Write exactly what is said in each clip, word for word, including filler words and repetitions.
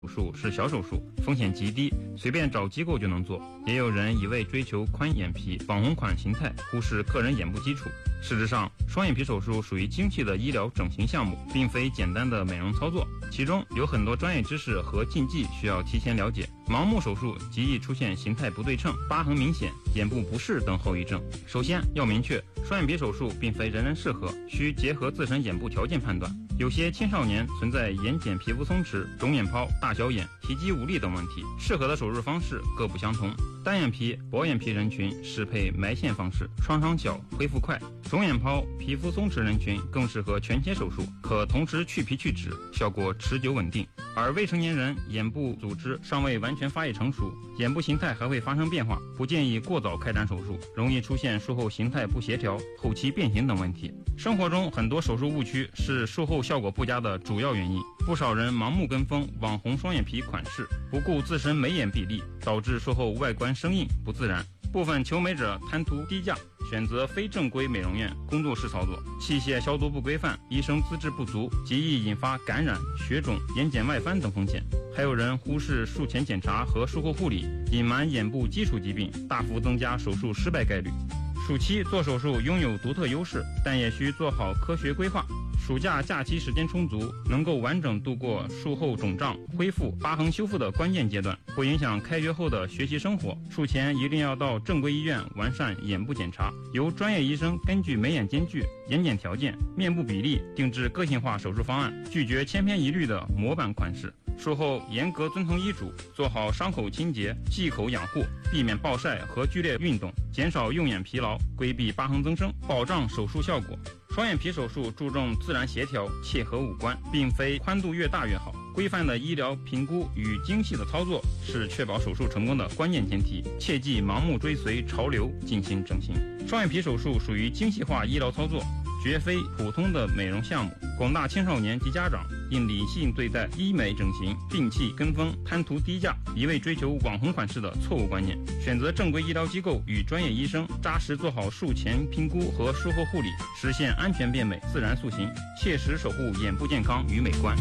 手术是小手术，风险极低，随便找机构就能做。也有人一味追求宽眼皮、网红款形态，忽视个人眼部基础。事实上，双眼皮手术属于精细的医疗整形项目，并非简单的美容操作，其中有很多专业知识和禁忌需要提前了解。盲目手术极易出现形态不对称、疤痕明显、眼部不适等后遗症。首先要明确，双眼皮手术并非人人适合，需结合自身眼部条件判断。有些青少年存在眼睑皮肤松弛、肿眼泡、大小眼、提肌无力等问题，适合的手术方式各不相同。单眼皮、薄眼皮人群适配埋线方式，创伤小，恢复快；肿眼泡、皮肤松弛人群更适合全切手术，可同时去皮去脂，效果持久稳定。而未成年人眼部组织尚未完全发育成熟，眼部形态还会发生变化，不建议过早开展手术，容易出现术后形态不协调、后期变形等问题。生活中很多手术误区是术后效果不佳的主要原因，不少人盲目跟风网红双眼皮款式，不顾自身眉眼比例，导致术后外观生硬不自然。部分求美者贪图低价，选择非正规美容院工作室操作，器械消毒不规范，医生资质不足，极易引发感染、血肿、眼睑外翻等风险。还有人忽视术前检查和术后护理，隐瞒眼部基础疾病，大幅增加手术失败概率。暑期做手术拥有独特优势，但也需做好科学规划。暑假假期时间充足，能够完整度过术后肿胀、恢复、疤痕修复的关键阶段，不影响开学后的学习生活。术前一定要到正规医院完善眼部检查，由专业医生根据眉眼间距、眼睑条件、面部比例定制个性化手术方案，拒绝千篇一律的模板款式。术后严格遵从医嘱，做好伤口清洁、忌口养护，避免暴晒和剧烈运动，减少用眼疲劳，规避疤痕增生，保障手术效果。双眼皮手术注重自然协调，切合五官，并非宽度越大越好。规范的医疗评估与精细的操作是确保手术成功的关键前提，切忌盲目追随潮流进行整形。双眼皮手术属于精细化医疗操作，绝非普通的美容项目。广大青少年及家长应理性对待医美整形，摒弃跟风、贪图低价、一味追求网红款式的错误观念，选择正规医疗机构与专业医生扎实做好术前评估和术后护理，实现安全变美、自然塑形，切实守护眼部健康与美观。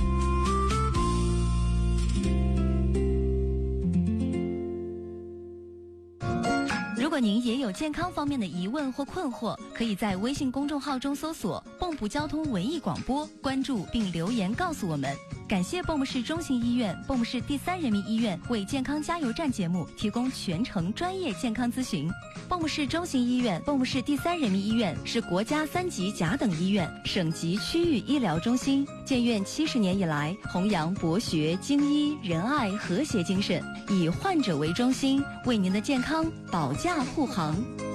如果您也有健康方面的疑问或困惑，可以在微信公众号中搜索蚌埠交通文艺广播，关注并留言告诉我们。感谢蚌埠市中心医院、蚌埠市第三人民医院为健康加油站节目提供全程专业健康咨询。蚌埠市中心医院、蚌埠市第三人民医院是国家三级甲等医院、省级区域医疗中心，建院七十年以来，弘扬博学、精医、仁爱、和谐精神，以患者为中心，为您的健康保驾护航。